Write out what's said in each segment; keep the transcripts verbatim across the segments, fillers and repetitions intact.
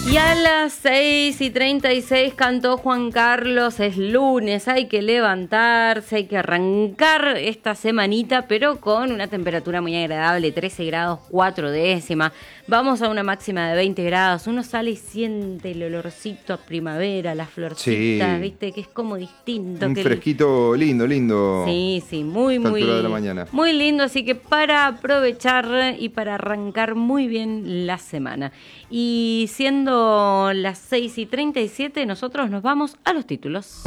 Y a las seis y treinta y seis cantó Juan Carlos, es lunes, hay que levantarse, hay que arrancar esta semanita, pero con una temperatura muy agradable, trece grados cuatro décimas. Vamos a una máxima de veinte grados, uno sale y siente el olorcito a primavera, las florcitas, sí. Viste, que es como distinto. Un que fresquito el... lindo, lindo. Sí, sí, muy, muy, de la mañana. muy lindo, así que para aprovechar y para arrancar muy bien la semana. Y siendo las seis y treinta y siete, nosotros nos vamos a los títulos.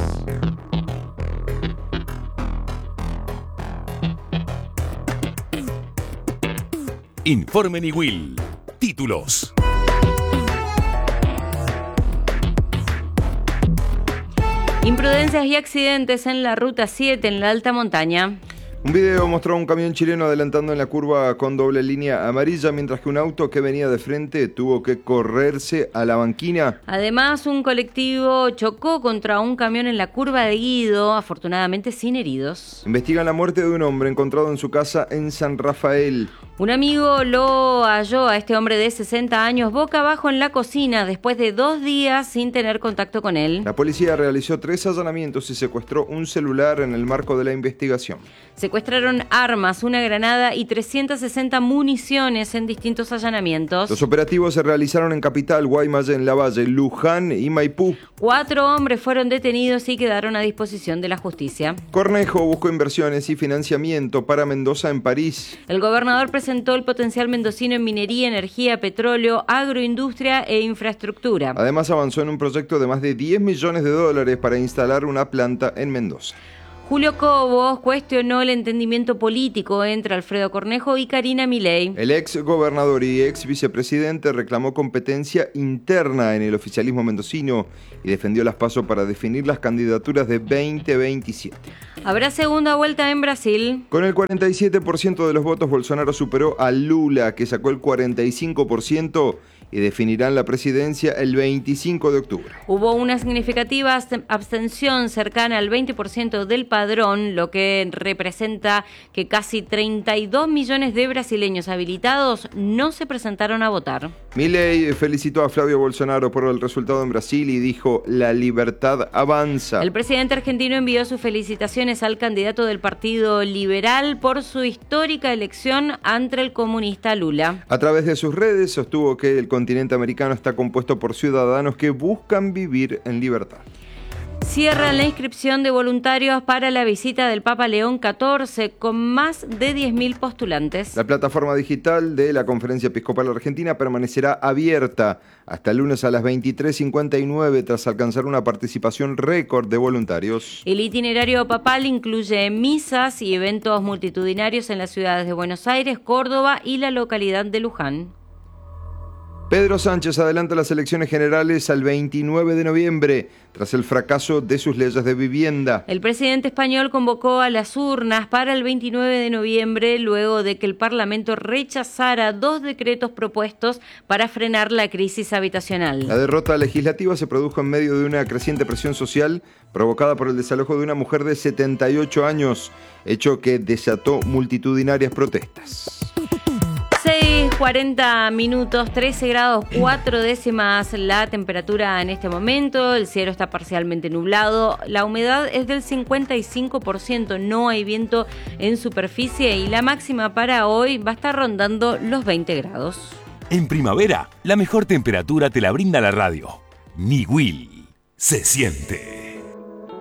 Informe Niwil. Títulos. Imprudencias y accidentes en la Ruta siete en la alta montaña. Un video mostró a un camión chileno adelantando en la curva con doble línea amarilla, mientras que un auto que venía de frente tuvo que correrse a la banquina. Además, un colectivo chocó contra un camión en la curva de Guido, afortunadamente sin heridos. Investigan la muerte de un hombre encontrado en su casa en San Rafael. Un amigo lo halló a este hombre de sesenta años boca abajo en la cocina después de dos días sin tener contacto con él. La policía realizó tres allanamientos y secuestró un celular en el marco de la investigación. Secuestraron armas, una granada y trescientas sesenta municiones en distintos allanamientos. Los operativos se realizaron en Capital, Guaymallén, Lavalle, Luján y Maipú. Cuatro hombres fueron detenidos y quedaron a disposición de la justicia. Cornejo buscó inversiones y financiamiento para Mendoza en París. El gobernador presentó el potencial mendocino en minería, energía, petróleo, agroindustria e infraestructura. Además avanzó en un proyecto de más de diez millones de dólares para instalar una planta en Mendoza. Julio Cobos cuestionó el entendimiento político entre Alfredo Cornejo y Karina Milei. El ex gobernador y ex vicepresidente reclamó competencia interna en el oficialismo mendocino y defendió las PASO para definir las candidaturas de veinte veintisiete. Habrá segunda vuelta en Brasil. Con el cuarenta y siete por ciento de los votos, Bolsonaro superó a Lula, que sacó el cuarenta y cinco por ciento, y definirán la presidencia el veinticinco de octubre. Hubo una significativa abstención cercana al veinte por ciento del padrón, lo que representa que casi treinta y dos millones de brasileños habilitados no se presentaron a votar. Milei felicitó a Flavio Bolsonaro por el resultado en Brasil y dijo: la libertad avanza. El presidente argentino envió sus felicitaciones al candidato del Partido Liberal por su histórica elección ante el comunista Lula. A través de sus redes sostuvo que el continente americano está compuesto por ciudadanos que buscan vivir en libertad. Cierran la inscripción de voluntarios para la visita del Papa León catorce con más de diez mil postulantes. La plataforma digital de la Conferencia Episcopal Argentina permanecerá abierta hasta el lunes a las veintitrés cincuenta y nueve tras alcanzar una participación récord de voluntarios. El itinerario papal incluye misas y eventos multitudinarios en las ciudades de Buenos Aires, Córdoba y la localidad de Luján. Pedro Sánchez adelanta las elecciones generales al veintinueve de noviembre, tras el fracaso de sus leyes de vivienda. El presidente español convocó a las urnas para el veintinueve de noviembre, luego de que el Parlamento rechazara dos decretos propuestos para frenar la crisis habitacional. La derrota legislativa se produjo en medio de una creciente presión social provocada por el desalojo de una mujer de setenta y ocho años, hecho que desató multitudinarias protestas. seis cuarenta minutos, trece grados cuatro décimas la temperatura en este momento, el cielo está parcialmente nublado, la humedad es del cincuenta y cinco por ciento, no hay viento en superficie y la máxima para hoy va a estar rondando los veinte grados. En primavera, la mejor temperatura te la brinda la radio. Niwil se siente.